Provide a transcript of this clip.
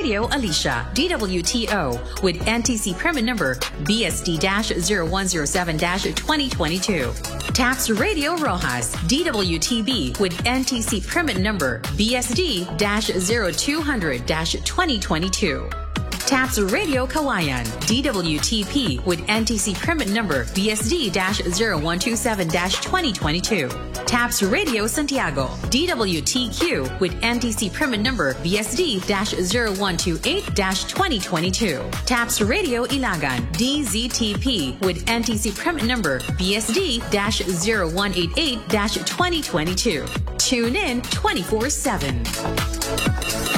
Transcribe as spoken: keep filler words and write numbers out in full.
Radio Alicia, D W T O, with N T C permit number B S D zero one zero seven twenty twenty-two. TAPS Radio Rojas, D W T B, with N T C permit number B S D zero two hundred twenty twenty-two. TAPS Radio Kawayan, D W T P, with N T C permit number B S D zero one two seven twenty twenty-two. TAPS Radio Santiago, D W T Q, with N T C permit number B S D zero one two eight twenty twenty-two. TAPS Radio Ilagan, D Z T P, with N T C permit number B S D zero one eight eight twenty twenty-two. Tune in twenty-four seven.